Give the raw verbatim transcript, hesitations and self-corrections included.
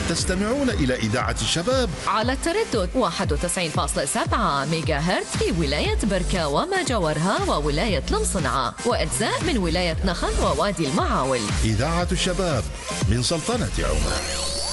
تستمعون إلى إذاعة الشباب على التردد واحد وتسعين فاصلة سبعة ميجا هرتز في ولاية بركة وما جاورها وولاية المصنعة وأجزاء من ولاية نخل ووادي المعاول. إذاعة الشباب من سلطنة عمان.